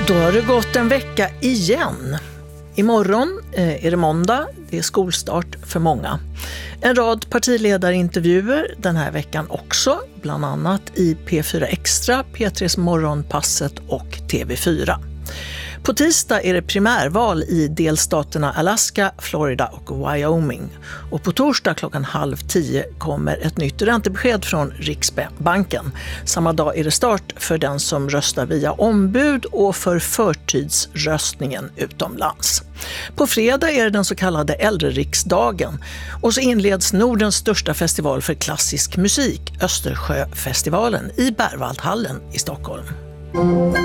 Då har det gått en vecka igen. Imorgon är det måndag, det är skolstart för många. En rad partiledarintervjuer den här veckan också, bland annat i P4 Extra, P3s Morgonpasset och TV4. På tisdag är det primärval i delstaterna Alaska, Florida och Wyoming. Och på torsdag 9:30 kommer ett nytt räntebesked från Riksbanken. Samma dag är det start för den som röstar via ombud och för förtidsröstningen utomlands. På fredag är det den så kallade äldreriksdagen och så inleds Nordens största festival för klassisk musik, Östersjöfestivalen i Berwaldhallen i Stockholm.